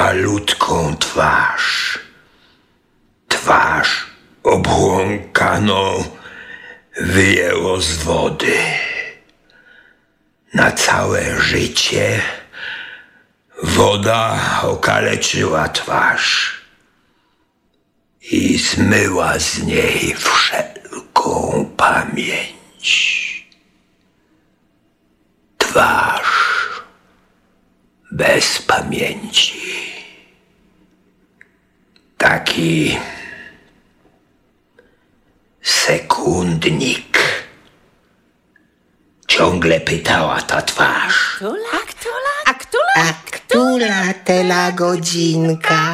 malutką twarz. Twarz obłąkaną wyjęło z wody. Na całe życie woda okaleczyła twarz i zmyła z niej wszelką pamięć. Twarz bez pamięci. Taki sekundnik. Ciągle pytała ta twarz. A która tela godzinka?